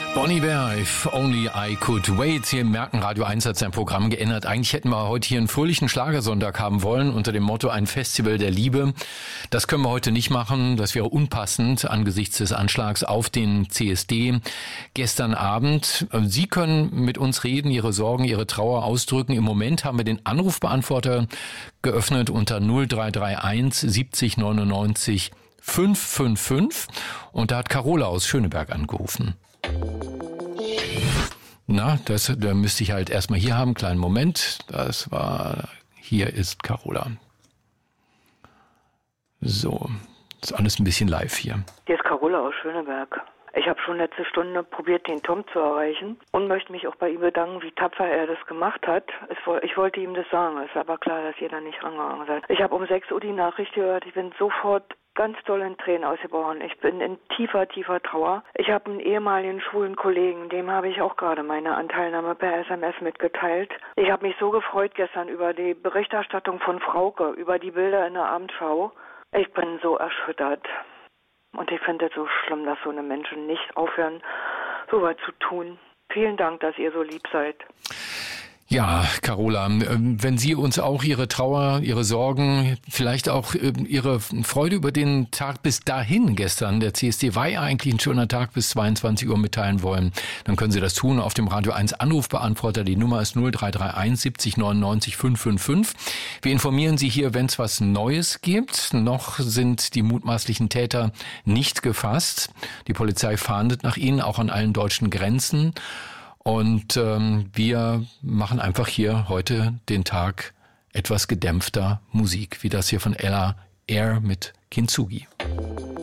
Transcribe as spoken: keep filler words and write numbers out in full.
Bon Iver, If Only I Could Wait. Hier im Merken Radio eins hat sein Programm geändert. Eigentlich hätten wir heute hier einen fröhlichen Schlagersonntag haben wollen unter dem Motto ein Festival der Liebe. Das können wir heute nicht machen. Das wäre unpassend angesichts des Anschlags auf den C S D gestern Abend. Sie können mit uns reden, Ihre Sorgen, Ihre Trauer ausdrücken. Im Moment haben wir den Anrufbeantworter geöffnet unter null drei drei eins siebzig neunundneunzig fünf fünf fünf. Und da hat Carola aus Schöneberg angerufen. Na, das da müsste ich halt erstmal hier haben. Kleinen Moment. Das war, hier ist Carola. So, ist alles ein bisschen live hier. Hier ist Carola aus Schöneberg. Ich habe schon letzte Stunde probiert, den Tom zu erreichen und möchte mich auch bei ihm bedanken, wie tapfer er das gemacht hat. Es, ich wollte ihm das sagen, es ist aber klar, dass ihr da nicht rangegangen seid. Ich habe um sechs Uhr die Nachricht gehört, ich bin sofort ganz doll in Tränen ausgebrochen. Ich bin in tiefer, tiefer Trauer. Ich habe einen ehemaligen schwulen Kollegen, dem habe ich auch gerade meine Anteilnahme per S M S mitgeteilt. Ich habe mich so gefreut gestern über die Berichterstattung von Frauke, über die Bilder in der Abendschau. Ich bin so erschüttert. Und ich finde es so schlimm, dass so eine Menschen nicht aufhören, so was zu tun. Vielen Dank, dass ihr so lieb seid. Ja, Carola, wenn Sie uns auch Ihre Trauer, Ihre Sorgen, vielleicht auch Ihre Freude über den Tag bis dahin gestern, der C S D war ja eigentlich ein schöner Tag, bis zweiundzwanzig Uhr mitteilen wollen, dann können Sie das tun auf dem Radio eins Anrufbeantworter. Die Nummer ist null drei drei eins siebzig neunundneunzig fünf fünf fünf. Wir informieren Sie hier, wenn es was Neues gibt. Noch sind die mutmaßlichen Täter nicht gefasst. Die Polizei fahndet nach ihnen, auch an allen deutschen Grenzen. Und ähm, wir machen einfach hier heute den Tag etwas gedämpfter Musik, wie das hier von Ella Air mit Kintsugi.